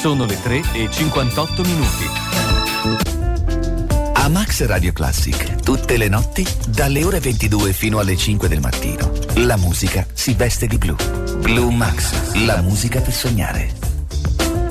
Sono le 3:58. A Max Radio Classic, tutte le notti, dalle ore 22 fino alle 5 del mattino, la musica si veste di blu. Blu Max, la musica per sognare.